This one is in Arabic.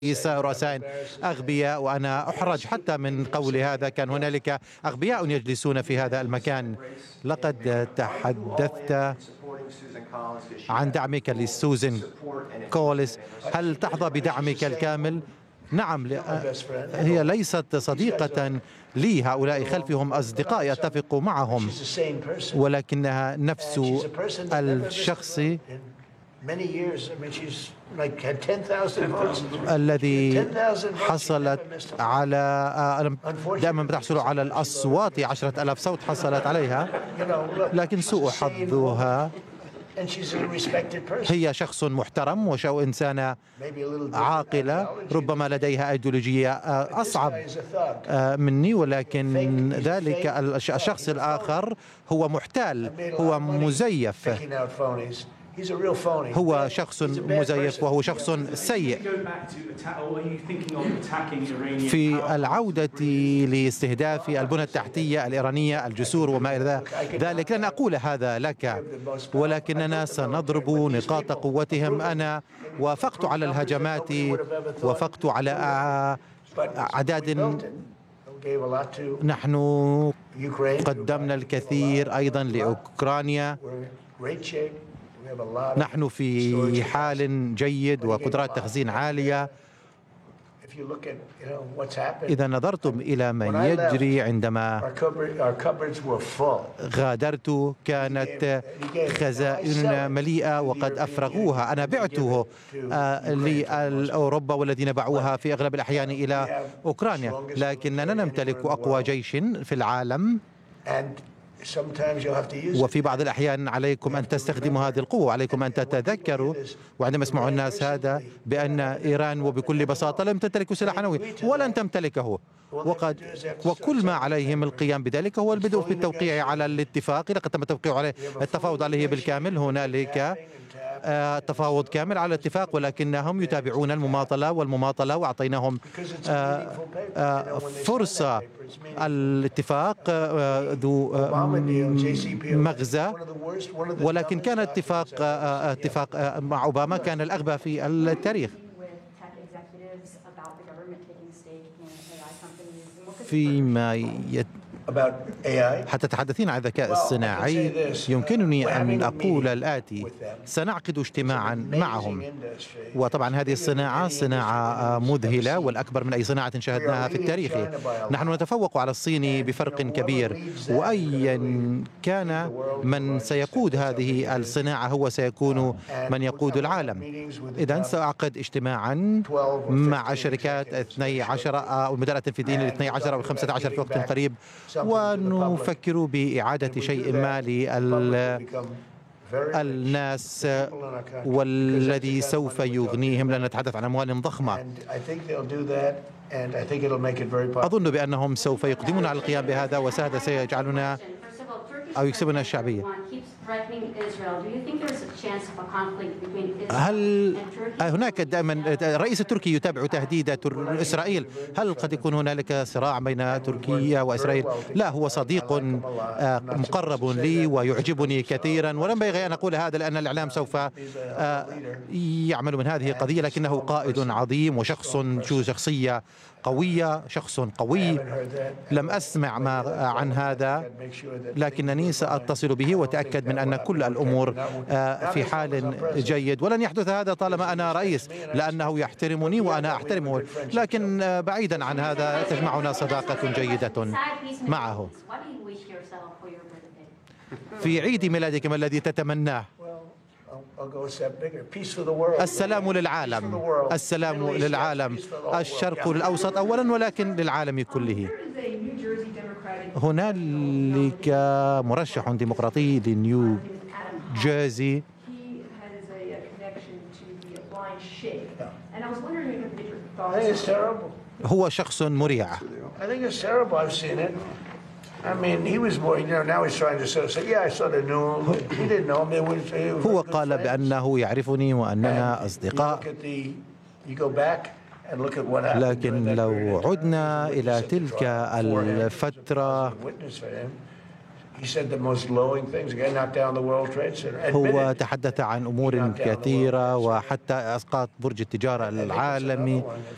رؤساء أغبياء، وأنا أحرج حتى من قول هذا. كان هنالك أغبياء يجلسون في هذا المكان. لقد تحدثت عن دعمك لسوزان كوليس، هل تحظى بدعمك الكامل؟ نعم، هي ليست صديقة لي، هؤلاء خلفي هم أصدقائي أتفق معهم، ولكنها نفس الشخص الذي حصلت على دائما تحصل على الأصوات، 10,000 صوت حصلت عليها، لكن سوء حظها هي شخص محترم وإنسانة عاقلة، ربما لديها أيديولوجية أصعب مني، ولكن ذلك الشخص الآخر هو محتال، هو مزيف، هو شخص مزيف وهو شخص سيء. في العودة لاستهداف البنى التحتية الإيرانية، الجسور وما إلى ذلك، لن أقول هذا لك، ولكننا سنضرب نقاط قوتهم. أنا وافقت على الهجمات، وافقت على أعداد، نحن قدمنا الكثير أيضا لأوكرانيا، نحن في حال جيد وقدرات تخزين عالية. إذا نظرتم إلى ما يجري عندما غادرت، كانت خزائننا مليئة وقد أفرغوها. أنا بعته لأوروبا والذين باعوها في أغلب الأحيان إلى أوكرانيا، لكننا نمتلك أقوى جيش في العالم، وفي بعض الأحيان عليكم أن تستخدموا هذه القوة، عليكم أن تتذكروا. وعندما يسمع الناس هذا بأن إيران وبكل بساطة لم تمتلك سلاحا نوويا ولن تمتلكه، وكل ما عليهم القيام بذلك هو البدء في التوقيع على الاتفاق. لقد تم التوقيع عليه، التفاوض عليه بالكامل، هنالك تفاوض كامل على الاتفاق، ولكنهم يتابعون المماطلة وأعطيناهم فرصة. الاتفاق ذو مغزى، ولكن كان اتفاق مع أوباما كان الأغبى في التاريخ. فيما حتى تحدثين عن الذكاء الصناعي، يمكنني أن أقول الآتي: سنعقد اجتماعا معهم، وطبعا هذه الصناعة صناعة مذهلة والأكبر من أي صناعة شاهدناها في التاريخ. نحن نتفوق على الصين بفرق كبير، وأيا كان من سيقود هذه الصناعة هو سيكون من يقود العالم. إذن سأعقد اجتماعا مع شركات 12 أو مديرة تنفيذيين 12 أو 15 في وقت قريب، ونفكر بإعادة شيء ما للناس والذي سوف يغنيهم، لأن نتحدث عن أموال ضخمة. أظن بأنهم سوف يقدمون على القيام بهذا، وهذا سيجعلنا أو يكسبنا الشعبية. هل هناك دائما الرئيس التركي يتابع تهديد إسرائيل؟ هل قد يكون هنالك صراع بين تركيا وإسرائيل؟ لا، هو صديق مقرب لي ويعجبني كثيرا، ولم ينبغي أن أقول هذا لأن الإعلام سوف يعمل من هذه القضية، لكنه قائد عظيم وشخص شخصية قوية، شخص قوي. لم أسمع ما عن هذا، لكنني سأتصل به وأتأكد من أن كل الأمور في حال جيد، ولن يحدث هذا طالما أنا رئيس، لأنه يحترمني وأنا أحترمه. لكن بعيدا عن هذا تجمعنا صداقة جيدة معه. في عيد ميلادك ما الذي تتمناه؟ السلام للعالم، السلام للعالم، الشرق الأوسط أولا ولكن للعالم كله. هنالك مرشح ديمقراطي لنيو جيرسي، هو شخص مريع. هو قال بأنه يعرفني وأننا أصدقاء، لكن لو عدنا إلى تلك الفترة، هو تحدث عن أمور كثيرة وحتى إسقاط برج التجارة العالمي،